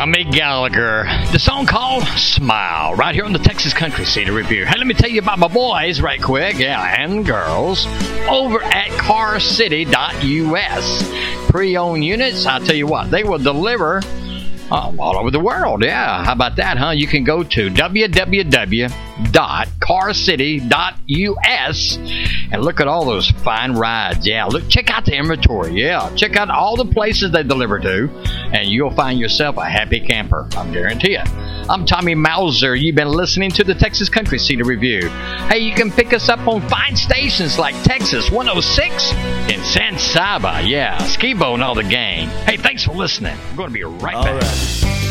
Tommy Gallagher. The song called Smile, right here on the Texas Country City Review. Hey, let me tell you about my boys right quick, and girls, over at carcity.us. Pre-owned units, I'll tell you what, they will deliver all over the world. Yeah, how about that, huh? You can go to www.carcity.us and look at all those fine rides. Yeah, look, check out the inventory. Yeah, check out all the places they deliver to, and you'll find yourself a happy camper. I guarantee it. I'm Tommy Mauser. You've been listening to the Texas Country City Review. Hey, you can pick us up on fine stations like Texas 106 in San Saba. Yeah, Skibo and all the gang. Hey, thanks for listening. I'm going to be right back. All right.